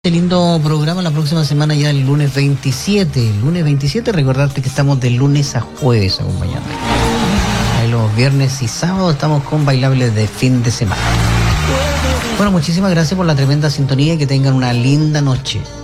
Este lindo programa la próxima semana ya el lunes 27. El lunes 27, recordarte que estamos de lunes a jueves acompañando. Ahí los viernes y sábados estamos con bailables de fin de semana. Bueno, muchísimas gracias por la tremenda sintonía y que tengan una linda noche.